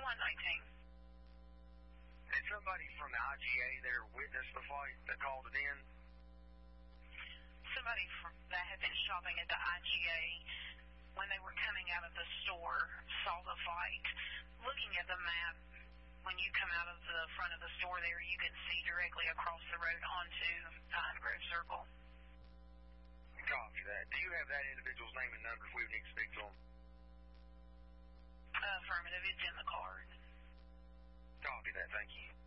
119. Did somebody from the IGA there witness the fight that called it in? Somebody that had been shopping at the IGA when they were coming out of the store saw the fight. Looking at the map, when you come out of the front of the store there, you can see directly across the road onto Pine Grove Circle. Copy that. Do you have that individual's name and number if we would need to speak to him? Affirmative. It's in the card. Copy that. Thank you.